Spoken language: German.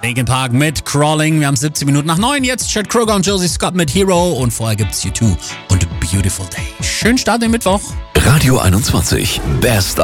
Linkin Park mit Crawling. Wir haben 17 Minuten nach 9. Jetzt Chad Kroeger und Josie Scott mit Hero. Und vorher gibt's U2 und Beautiful Day. Schönen Start in den Mittwoch. Radio 21. Best